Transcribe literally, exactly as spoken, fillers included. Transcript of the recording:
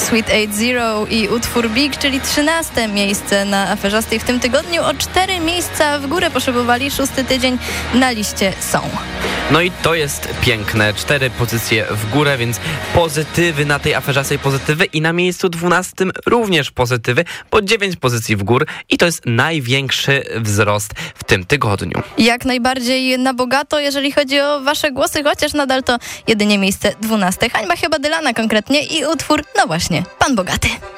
Sweet Eight Zero i utwór Big, czyli trzynaste miejsce na Aferzastej w tym tygodniu. O cztery miejsca w górę poszybowali, szósty tydzień na liście są. No i to jest piękne. Cztery pozycje w górę, więc pozytywy na tej Aferzastej, pozytywy i na miejscu dwunastym również pozytywy, bo dziewięć pozycji w górę i to jest największy wzrost w tym tygodniu. Jak najbardziej na bogato, jeżeli chodzi o wasze głosy, chociaż nadal to jedynie miejsce dwunaste. Hańba chyba Dylana konkretnie i utwór, no właśnie, Pan Bogaty.